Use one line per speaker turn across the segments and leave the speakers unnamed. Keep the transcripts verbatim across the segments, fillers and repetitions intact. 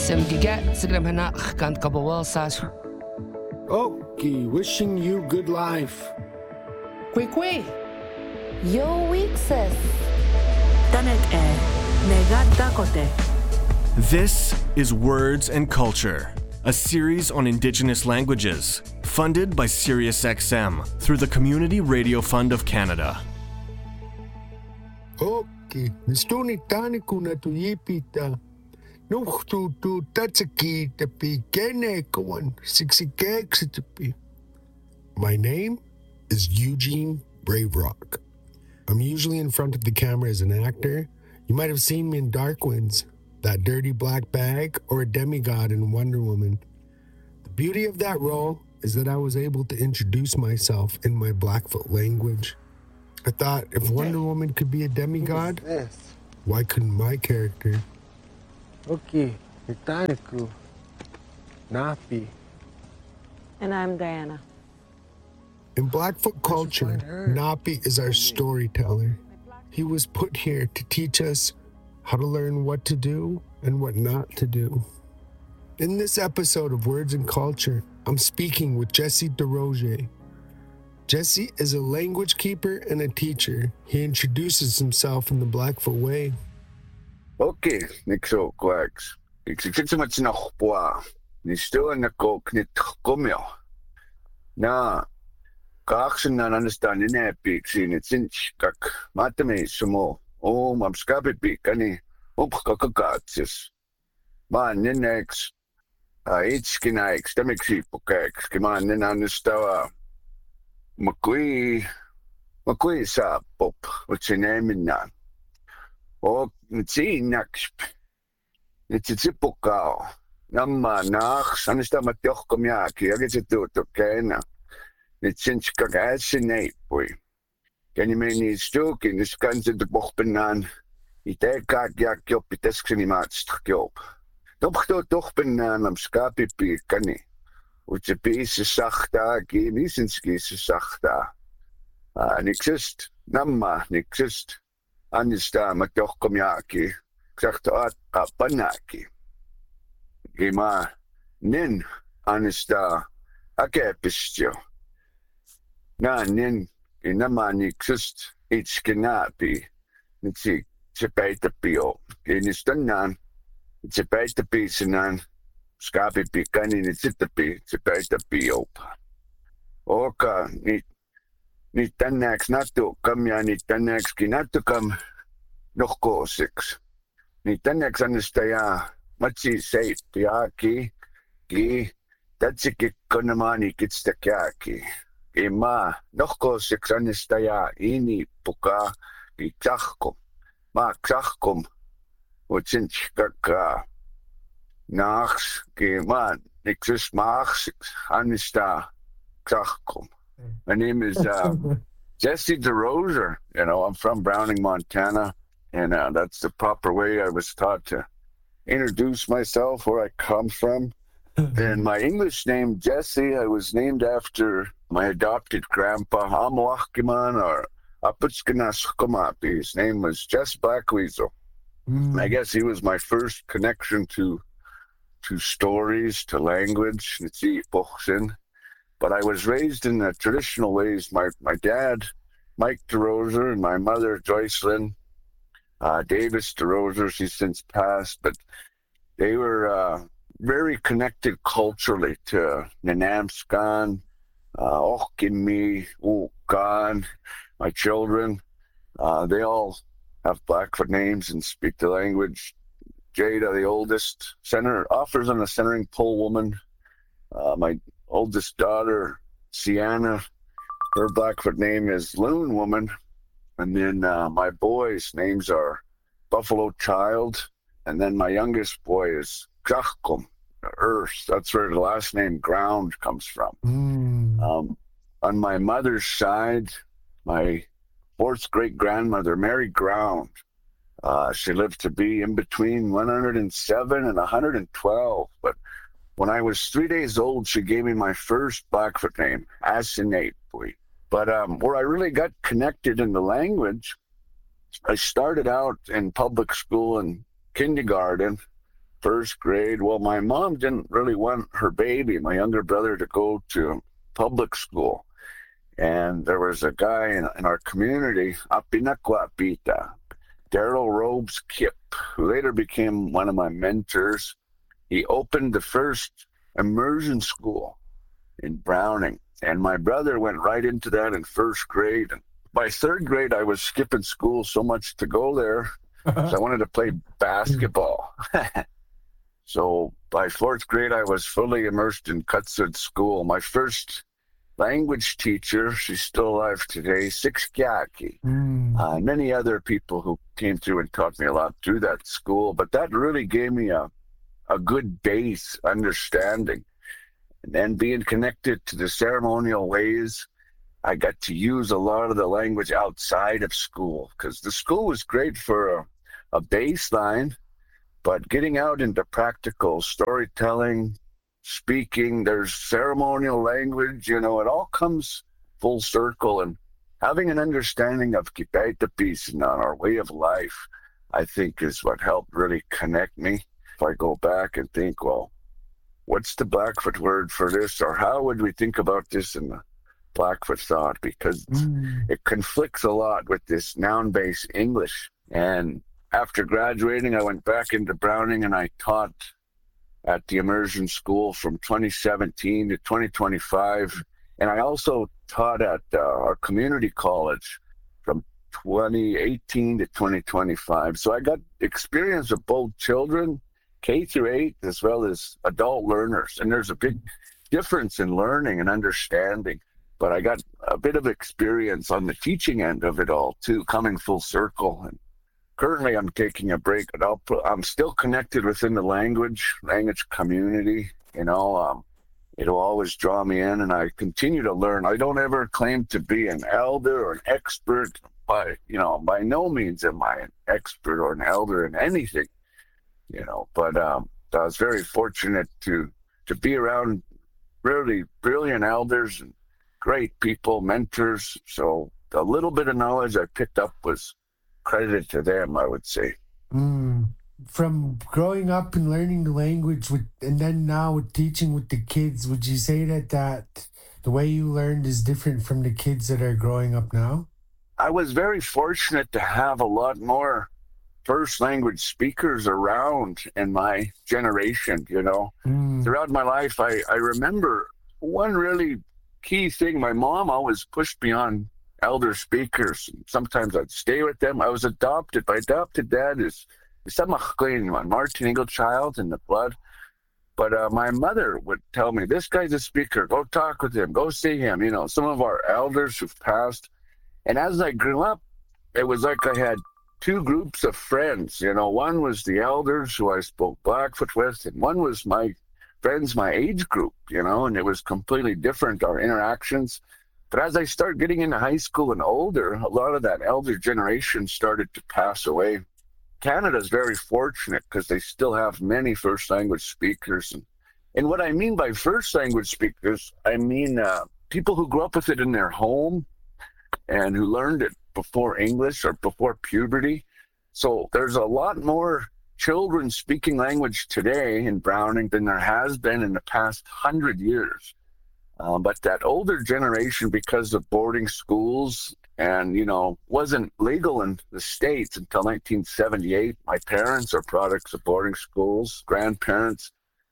Simdiget, Sigram Hanak, Kant Kabawal Sas.
Okay, wishing you good life.
Quick,
Yo Weekses.
Tanet e, Negat Dakote.
This is Words and Culture, a series on Indigenous languages, funded by SiriusXM through the Community Radio Fund of Canada.
Okay, nistuni tani kuna tu yipita. Nuhtu tu tatsaki tapi kene kawan siksikek tapi. My name is Eugene Brave Rock. I'm usually in front of the camera as an actor. You might have seen me in Dark Winds, That Dirty Black Bag, or a demigod in Wonder Woman. The beauty of that role is that I was able to introduce myself in my Blackfoot language. I thought if Wonder Woman could be a demigod, why couldn't my character?
Okay, Itaniku, Napi.
And I'm Diana.
In Blackfoot culture, Napi is our storyteller. He was put here to teach us how to learn what to do and what not to do. In this episode of Words and Culture, I'm speaking with Jesse DeRoger. Jesse is a language keeper and a teacher. He introduces himself in the Blackfoot way.
Okay, Nixo Quacks. Ixiximachi na hopua. Nisto na ko knit komyo. Na Kaaksen na understand in epic sin it's in kak matame sumo. Oh, mabskapi kani upkakakatsis. Man nenex uh each kinaix demixi pokax. Kiman nen understawa. Makui Makui sa pop. What's your name in na? Oh, nitsi naksp. Nitsi pokao. Namma nax understa matyoch komyaki. Agitsu to kena. Nitsinch kagasinate boy. Can you mean he's joking? This guns at the bochbenan. Ite kak yak yop iteskini matstjop. Dobchto doch benan am skapi pi kani. Uche piece sachta, gemisinski sachta. Ah, nixist, namma, nixist. Anista matoch komyaki. Xachta at panaki. Gema nin anista akepistio. Na nin inaman exist each kinapi. Nitsi chepeta pio. Inistanan. Chepeta pisanan. Skapi pikani nitsitapi. Chepeta pio. Oka ni ni tanax natu kamya ni tanax kinatu kam noko six. Ni tanax anistaya machi safe piaki ki tatsiki konamani kitstakaki. Ima noko six anistaya ini puka ki tsachkom. Ma tsachkom utsinch kaka nax ki man nixus max anista tsachkom. My name is uh, Jesse DeRoger. You know, I'm from Browning, Montana, and uh, that's the proper way I was taught to introduce myself, where I come from. And my English name, Jesse, I was named after my adopted grandpa, Amwakiman, or Aputskanaskomapi. His name was Jess Blackweasel. Mm. I guess he was my first connection to to stories, to language. But I was raised in the traditional ways. My my dad, Mike DeRoger, and my mother, Joycelyn uh, Davis DeRoger, she's since passed, but they were uh, very connected culturally to Nanamskan, uh, Okimi, Ukan, my children. Uh, they all have Blackfoot names and speak the language. Jada, the oldest, center offers on a centering pole woman. Uh, my oldest daughter, Sienna, her Blackfoot name is Loon Woman. And then uh, my boys' names are Buffalo Child. And then my youngest boy is Grachkum, Earth. That's where the last name Ground comes from. Mm. Um, on my mother's side, my fourth great-grandmother, Mary Ground, uh, she lived to be in between one hundred seven and one hundred twelve. But when I was three days old, she gave me my first Blackfoot name, Asinate Boy. But um, where I really got connected in the language, I started out in public school and kindergarten first grade. Well, my mom didn't really want her baby, my younger brother, to go to public school. And there was a guy in, in our community, Apinakwapita, Daryl Robes Kip, who later became one of my mentors. He opened the first immersion school in Browning. And my brother went right into that in first grade. And by third grade, I was skipping school so much to go there because I wanted to play basketball. So by fourth grade, I was fully immersed in Cutsud School. My first language teacher, she's still alive today, Sixkyaki. Mm. Uh, many other people who came through and taught me a lot through that school. But that really gave me a, a good base understanding. And then being connected to the ceremonial ways, I got to use a lot of the language outside of school because the school was great for a, a baseline, but getting out into practical storytelling, speaking, there's ceremonial language, you know, it all comes full circle. And having an understanding of Kipaitapis and on our way of life, I think is what helped really connect me. If I go back and think, well, what's the Blackfoot word for this? Or how would we think about this in the Blackfoot thought? Because mm. it conflicts a lot with this noun-based English. And after graduating, I went back into Browning and I taught at the immersion school from twenty seventeen to twenty twenty-five. And I also taught at uh, our community college from twenty eighteen to twenty twenty-five. So I got experience with both children, K through eight, as well as adult learners. And there's a big difference in learning and understanding. But I got a bit of experience on the teaching end of it all too, coming full circle. And currently I'm taking a break, but I'll put, I'm still connected within the language, language community. You know, um, it'll always draw me in and I continue to learn. I don't ever claim to be an elder or an expert. By, you know, by no means am I an expert or an elder in anything. You know, but um, I was very fortunate to to be around really brilliant elders and great people, mentors. So the little bit of knowledge I picked up was credited to them, I would say.
Mm. From growing up and learning the language with, and then now with teaching with the kids, would you say that, that the way you learned is different from the kids that are growing up now?
I was very fortunate to have a lot more first language speakers around in my generation, you know. Mm. Throughout my life, I, I remember one really key thing. My mom always pushed me on elder speakers. Sometimes I'd stay with them. I was adopted. My adopted dad is Martin Eagle child in the blood. But uh, my mother would tell me, this guy's a speaker. Go talk with him. Go see him. You know, some of our elders who've passed. And as I grew up, it was like I had two groups of friends. You know, one was the elders who I spoke Blackfoot with, and one was my friends, my age group, you know, and it was completely different, our interactions. But as I started getting into high school and older, a lot of that elder generation started to pass away. Canada's very fortunate because they still have many first language speakers. And, and what I mean by first language speakers, I mean uh, people who grew up with it in their home and who learned it before English or before puberty. So there's a lot more children speaking language today in Browning than there has been in the past hundred years. Um, but that older generation, because of boarding schools and, you know, wasn't legal in the States until nineteen seventy-eight. My parents are products of boarding schools, grandparents.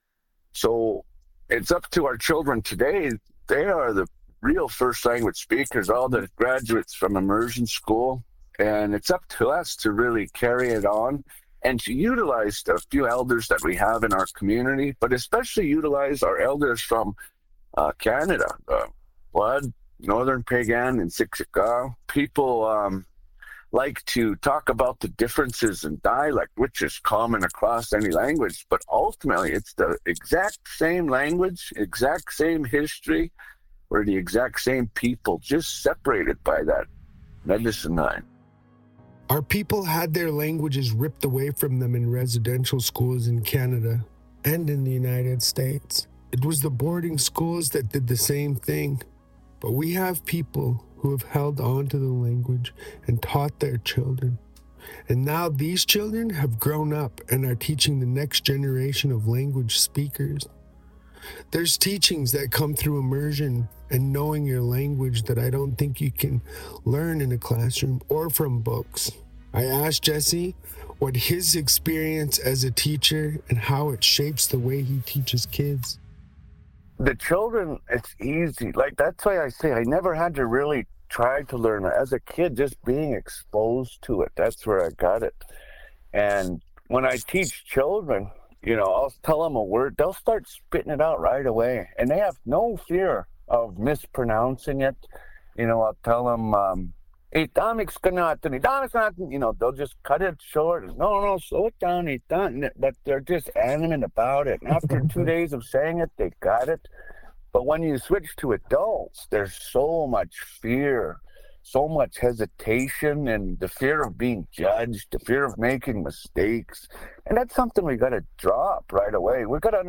So it's up to our children today. They are the real first language speakers, all the graduates from immersion school. And it's up to us to really carry it on and to utilize the few elders that we have in our community, but especially utilize our elders from Uh, Canada, uh, Blood, Northern Pagan, and Siksika. People um, like to talk about the differences in dialect, which is common across any language, but ultimately it's the exact same language, exact same history, or the exact same people, just separated by that medicine line.
Our people had their languages ripped away from them in residential schools in Canada and in the United States. It was the boarding schools that did the same thing, but we have people who have held on to the language and taught their children. And now these children have grown up and are teaching the next generation of language speakers. There's teachings that come through immersion and knowing your language that I don't think you can learn in a classroom or from books. I asked Jesse what his experience as a teacher and how it shapes the way he teaches kids.
The children, it's easy. Like, that's why I say I never had to really try to learn. As a kid, just being exposed to it, that's where I got it. And when I teach children, you know, I'll tell them a word, they'll start spitting it out right away. And they have no fear of mispronouncing it. You know, I'll tell them, um, you know, they'll just cut it short. No, no, slow it down. But they're just adamant about it. And after two days of saying it, they got it. But when you switch to adults, there's so much fear, so much hesitation, and the fear of being judged, the fear of making mistakes. And that's something we got to drop right away. We got to